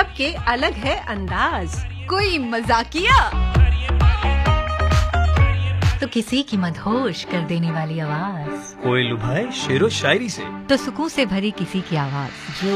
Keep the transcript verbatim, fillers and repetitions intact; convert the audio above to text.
सबके अलग है अंदाज, कोई मजाकिया तो किसी की मदहोश कर देने वाली आवाज, कोई लुभाए शेरो शायरी से तो सुकून से भरी किसी की आवाज।